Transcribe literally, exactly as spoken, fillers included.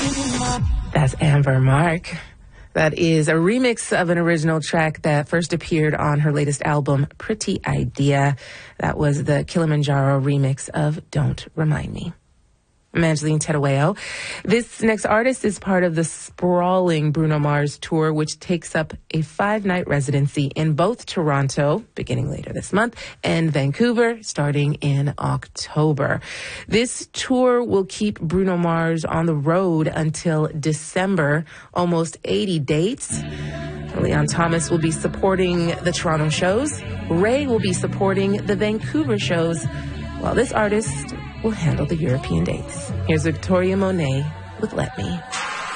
That's Amber Mark. That is a remix of an original track that first appeared on her latest album, Pretty Idea. That was the Kilimanjaro remix of Don't Remind Me. I'm Angeline Terueo. This next artist is part of the sprawling Bruno Mars tour, which takes up a five-night residency in both Toronto, beginning later this month, and Vancouver, starting in October. This tour will keep Bruno Mars on the road until December, almost eighty dates. Leon Thomas will be supporting the Toronto shows. Ray will be supporting the Vancouver shows, while this artist will handle the European dates. Here's Victoria Monet with Let Me.